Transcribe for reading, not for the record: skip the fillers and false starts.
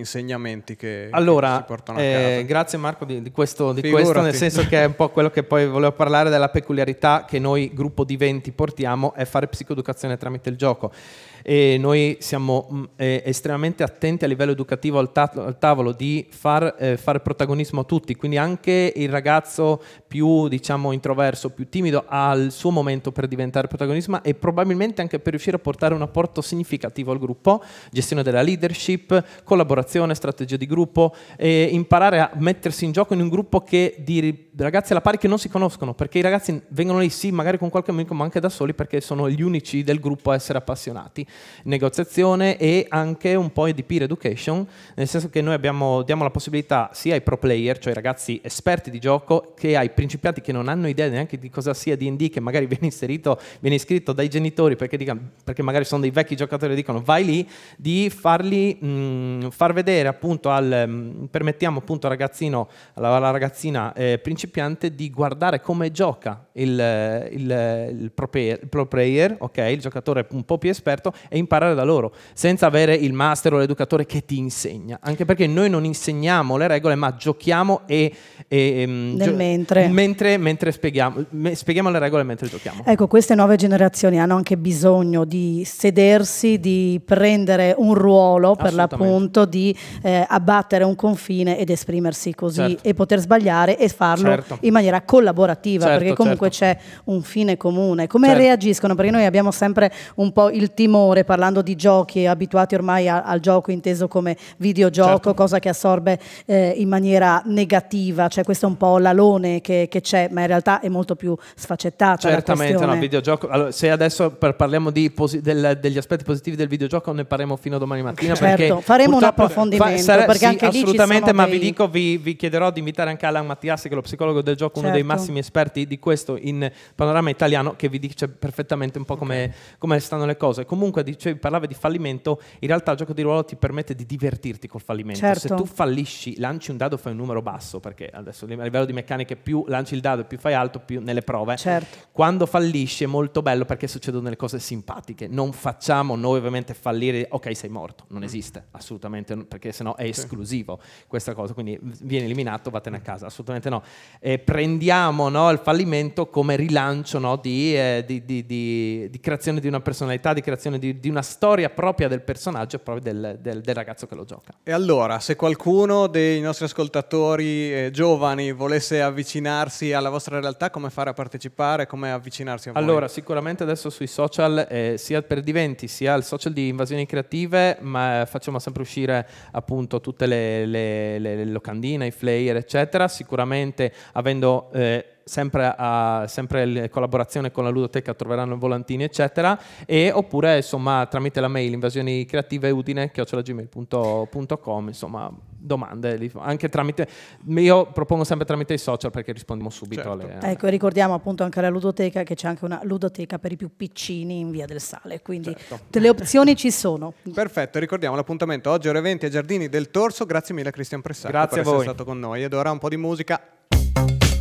insegnamenti che si Allora, portano a casa. grazie Marco di questo, nel senso che è un po' quello che poi volevo parlare della peculiarità che noi, gruppo di 20, portiamo, è fare psicoeducazione tramite il gioco. E noi siamo estremamente attenti a livello educativo al tavolo di fare protagonismo a tutti, quindi anche il ragazzo più, diciamo, introverso, più timido ha il suo momento per diventare protagonista e probabilmente anche per riuscire a portare un apporto significativo al gruppo, gestione della leadership, collaborazione, strategia di gruppo, e imparare a mettersi in gioco in un gruppo di ragazzi alla pari che non si conoscono, perché i ragazzi vengono lì sì magari con qualche amico ma anche da soli perché sono gli unici del gruppo a essere appassionati. Negoziazione e anche un po' di peer education, nel senso che noi diamo la possibilità sia ai pro player, cioè ai ragazzi esperti di gioco, che ai principianti che non hanno idea neanche di cosa sia D&D, che magari viene iscritto dai genitori perché magari sono dei vecchi giocatori e dicono vai lì, di far vedere appunto permettiamo appunto al ragazzino, alla ragazzina principiante di guardare come gioca il pro player, ok, il giocatore un po' più esperto, e imparare da loro, senza avere il master o l'educatore che ti insegna, anche perché noi non insegniamo le regole ma giochiamo mentre spieghiamo le regole mentre giochiamo. Ecco, queste nuove generazioni hanno anche bisogno di sedersi, di prendere un ruolo, per l'appunto, di abbattere un confine ed esprimersi così, certo, e poter sbagliare e farlo, certo, in maniera collaborativa, certo, perché comunque, certo, c'è un fine comune. Come, certo, reagiscono? Perché noi abbiamo sempre un po' il timore, parlando di giochi, abituati ormai al gioco inteso come videogioco, certo, cosa che assorbe in maniera negativa, cioè questo è un po' l'alone che c'è, ma in realtà è molto più sfaccettata. Certamente no, videogioco. Allora, se adesso parliamo degli aspetti positivi del videogioco, ne parleremo fino a domani mattina, certo, perché faremo un approfondimento, perché sì, anche assolutamente, lì ma vi chiederò di invitare anche Alan Mattiassi, che è lo psicologo del gioco, certo, uno dei massimi esperti di questo in panorama italiano, che vi dice perfettamente un po' come stanno le cose. Comunque parlava di fallimento, in realtà il gioco di ruolo ti permette di divertirti col fallimento, certo, se tu fallisci, lanci un dado, fai un numero basso, perché adesso a livello di meccanica più lanci il dado e più fai alto, più nelle prove, certo, quando fallisci è molto bello perché succedono delle cose simpatiche. Non facciamo noi ovviamente fallire, ok sei morto, non esiste assolutamente, perché sennò è esclusivo questa cosa, quindi vieni eliminato, vattene a casa, assolutamente no. Prendiamo, no, il fallimento come rilancio, no, di creazione di una personalità, di creazione di una storia propria del personaggio, proprio del ragazzo che lo gioca. E allora, se qualcuno dei nostri ascoltatori giovani volesse avvicinarsi alla vostra realtà, come fare a partecipare, come avvicinarsi a voi? Allora, sicuramente adesso sui social, sia per Diventi sia il social di Invasioni Creative, ma facciamo sempre uscire appunto tutte le locandine, i flyer, eccetera. Sicuramente avendo sempre collaborazione con la ludoteca troveranno volantini eccetera, e oppure insomma tramite la mail invasioni-creative@gmail.com, insomma domande anche tramite, io propongo sempre tramite i social perché rispondiamo subito, certo, ecco, ricordiamo appunto anche la ludoteca che c'è anche una ludoteca per i più piccini in Via del Sale, quindi certo, le opzioni ci sono. Perfetto, ricordiamo l'appuntamento oggi ore 20 ai Giardini del Torso. Grazie mille a Cristian Pressato per essere stato con noi, ed ora un po' di musica.